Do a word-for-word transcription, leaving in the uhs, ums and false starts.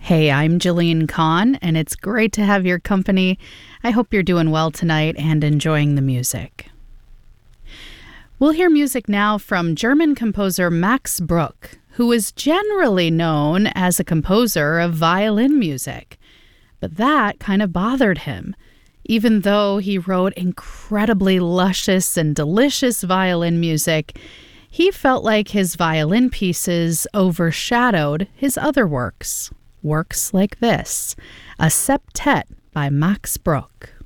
Hey, I'm Jillian Kahn, and it's great to have your company. I hope you're doing well tonight and enjoying the music. We'll hear music now from German composer Max Bruch, who is generally known as a composer of violin music. But that kind of bothered him. Even though he wrote incredibly luscious and delicious violin music, he felt like his violin pieces overshadowed his other works. Works like this, a septet by Max Bruch.